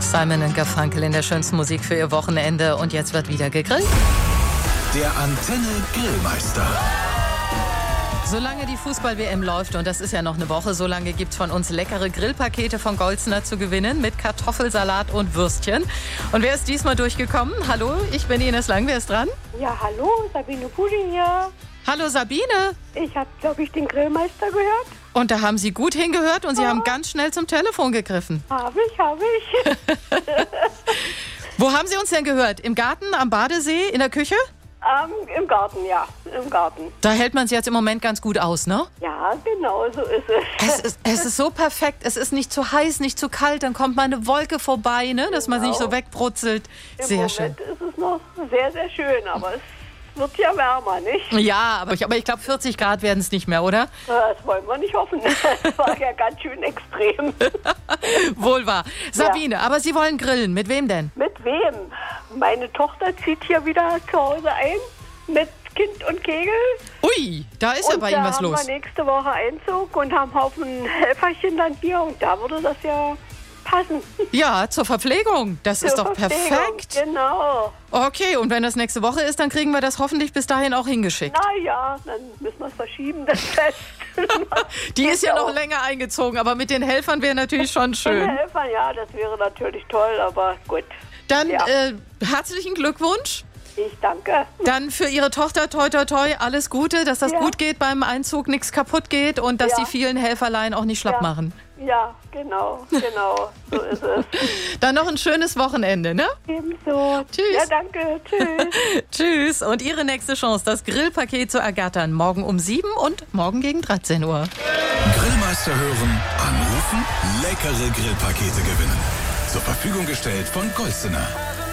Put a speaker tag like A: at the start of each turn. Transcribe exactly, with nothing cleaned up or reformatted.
A: Simon und Garfunkel in der schönsten Musik für ihr Wochenende. Und jetzt wird wieder gegrillt.
B: Der Antenne Grillmeister.
A: Solange die Fußball-W M läuft, und das ist ja noch eine Woche, solange gibt es von uns leckere Grillpakete von Golzener zu gewinnen mit Kartoffelsalat und Würstchen. Und wer ist diesmal durchgekommen? Hallo, ich bin Ines Lang, wer ist dran?
C: Ja, hallo, Sabine Puding hier.
A: Hallo Sabine.
C: Ich habe, glaube ich, den Grillmeister gehört.
A: Und da haben Sie gut hingehört und Sie
C: Ja.
A: haben ganz schnell zum Telefon gegriffen.
C: Habe ich, habe ich.
A: Wo haben Sie uns denn gehört? Im Garten, am Badesee, in der Küche?
C: ähm, Im Garten, ja, im Garten.
A: Da hält man es jetzt im Moment ganz gut aus, ne?
C: Ja, genau, so ist es.
A: Es ist, es ist so perfekt. Es ist nicht zu heiß, nicht zu kalt. Dann kommt mal eine Wolke vorbei, ne? Dass man sich nicht so wegbrutzelt.
C: Im
A: Sehr
C: Moment
A: schön.
C: ist es noch sehr, sehr schön, aber es wird ja wärmer, nicht?
A: Ja, aber ich, aber ich glaube, vierzig Grad werden es nicht mehr, oder?
C: Das wollen wir nicht hoffen. Das war ja ganz schön extrem.
A: Wohl wahr. Sabine, aber Sie wollen grillen. Mit wem denn?
C: Mit wem? Meine Tochter zieht hier wieder zu Hause ein mit Kind und Kegel.
A: Ui, da ist ja
C: Und
A: bei
C: da
A: Ihnen was
C: haben
A: los.
C: wir nächste Woche Einzug und haben einen Haufen Helferchen dann hier. Und da würde das ja passen.
A: Ja, zur Verpflegung. Das ist
C: Zur
A: doch
C: Verpflegung,
A: perfekt.
C: Genau.
A: Okay, und wenn das nächste Woche ist, dann kriegen wir das hoffentlich bis dahin auch hingeschickt.
C: Na ja, dann müssen wir es verschieben, das Fest.
A: Die ist ja noch
C: Auch.
A: länger eingezogen, aber mit den Helfern wäre natürlich schon
C: Den
A: schön.
C: Helfern, ja, das wäre natürlich toll, aber gut.
A: Dann
C: Ja.
A: äh, herzlichen Glückwunsch.
C: Ich danke.
A: Dann für Ihre Tochter, toi, toi, toi, alles Gute, dass das
C: Ja.
A: gut geht beim Einzug, nichts kaputt geht und dass
C: Ja.
A: die vielen Helferlein auch nicht schlapp
C: Ja.
A: machen.
C: Ja, genau, genau. So ist es.
A: Dann noch ein schönes Wochenende, ne?
C: Ebenso.
A: Tschüss.
C: Ja, danke. Tschüss.
A: Tschüss. Und Ihre nächste Chance, das Grillpaket zu ergattern. Morgen um sieben und morgen gegen dreizehn Uhr.
B: Grillmeister hören, anrufen, leckere Grillpakete gewinnen. Zur Verfügung gestellt von Golzener.